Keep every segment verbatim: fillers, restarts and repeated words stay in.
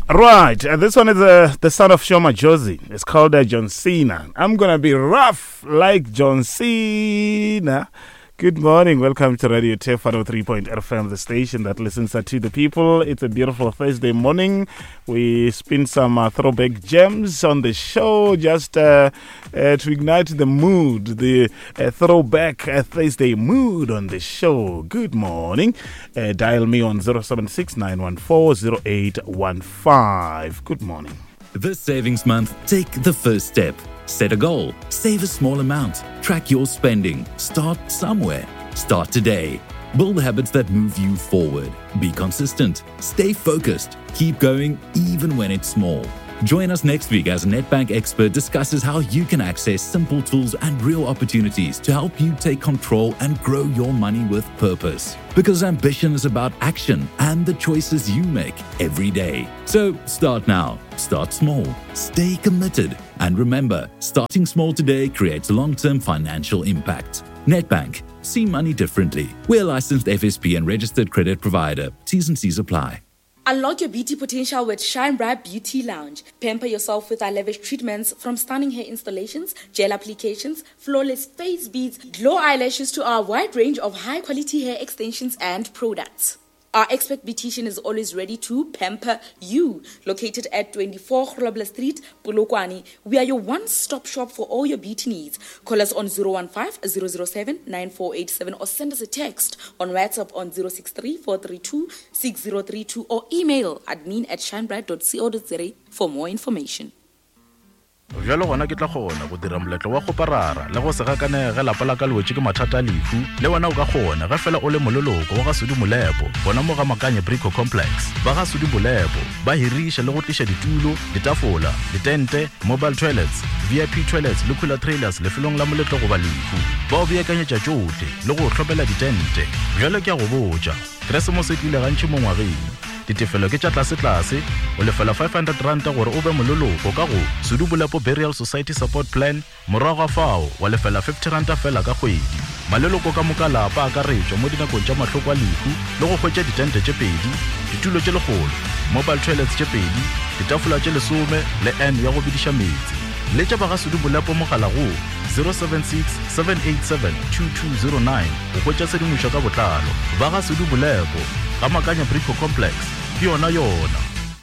Right, uh, this one is uh, the son of Shoma Josie. It's called uh, John Cena. I'm gonna be rough like John Cena. Good morning, welcome to Radio T F one oh three point F M, the station that listens to the people. It's a beautiful Thursday morning. We spin some uh, throwback gems on the show just uh, uh, to ignite the mood, the uh, throwback uh, Thursday mood on the show. Good morning. Uh, dial me on zero seven six nine one four zero eight one five. Good morning. This savings month, take the first step. Set a goal. Save a small amount. Track your spending. Start somewhere. Start today. Build habits that move you forward. Be consistent. Stay focused. Keep going even when it's small. Join us next week as a Nedbank expert discusses how you can access simple tools and real opportunities to help you take control and grow your money with purpose. Because ambition is about action and the choices you make every day. So start now. Start small. Stay committed. And remember, starting small today creates long-term financial impact. Nedbank. See money differently. We're a licensed F S P and registered credit provider. T's and C's apply. Unlock your beauty potential with Shine Bright Beauty Lounge. Pamper yourself with our lavish treatments, from stunning hair installations, gel applications, flawless face beads, glow eyelashes to our wide range of high-quality hair extensions and products. Our expert beautician is always ready to pamper you. Located at twenty-four Grobler Street, Polokwane, we are your one-stop shop for all your beauty needs. Call us on zero one five, zero zero seven, nine four eight seven or send us a text on WhatsApp on zero six three, four three two, six zero three two or email admin at shinebright dot co dot za for more information. Jalo gona ke tla gona go dira moletlo wa go parara le go se gakanege lapa la ka lwetse ke mathata a lefu le wena o ka gona ga fela o le mololoko wa ga Sudi Molepo bona mo ga Makanye Brico Complex ba ga Sudi Molepo ba hirisha le go tlisha ditulo ditafola ditente mobile toilets V I P toilets le cooler trailers le felong la moletlo go ba lefu ba o beakanyetsa tsotle le go tlhopela ditente jalo ke a go botsa Christmas e tlile gantši mo ngwageng ditefelo ke tša tlase tlase o lefela five hundred rand gore o be mololoko ka go Sudi Molepo Burial Society Support Plan morago fao wa lefela fifty rand fela ka kgwedi maleloko ka moka lapa ka retswa mo dinakong tša mahloko a lehu le go hwetša ditente tše pedi ditulo tše legolo mobile toilets tše pedi ditafola tše lesome le n ya go bidiša metsi le tša ba ga Sudi Molepo mogala go zero seven six, seven eight seven, two two zero nine o hwetša sedimoša ka botlalo ba ga Sudi Molepo ga Makanye Brico Complex ke yona yona.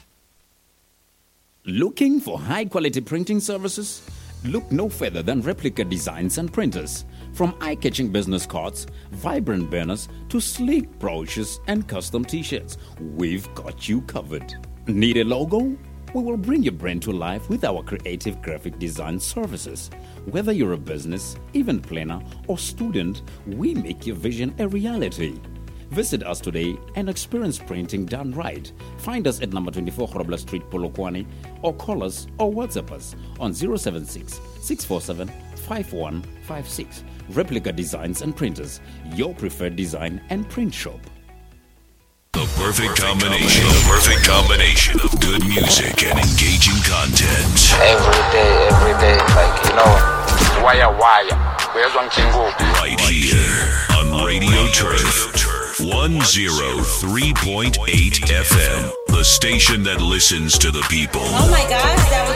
Looking for high-quality printing services? Look no further than Replica Designs and Printers. From eye-catching business cards, vibrant banners, to sleek brochures and custom t-shirts, we've got you covered. Need a logo? We will bring your brand to life with our creative graphic design services. Whether you're a business, event planner, or student, we make your vision a reality. Visit us today and experience printing done right. Find us at number twenty-four Grobler Street, Polokwane, or call us or WhatsApp us on zero seven six, six four seven, five one five six. Replica Designs and Printers, your preferred design and print shop. The perfect combination, the perfect combination of good music and engaging content. Every day, every day, like, you know, wire, wire. Where's one jingle? Right here on Radio Turf. one oh three point eight F M, the station that listens to the people. Oh my gosh, that was